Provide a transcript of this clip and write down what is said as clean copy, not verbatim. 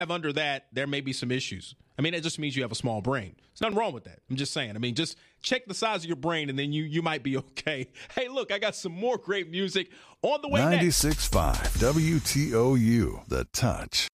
under that, there may be some issues. I mean, it just means you have a small brain. There's nothing wrong with that. I'm just saying. I mean, just check the size of your brain, and then you might be okay. Hey, look, I got some more great music on the way next. 96.5 WTOU, The Touch.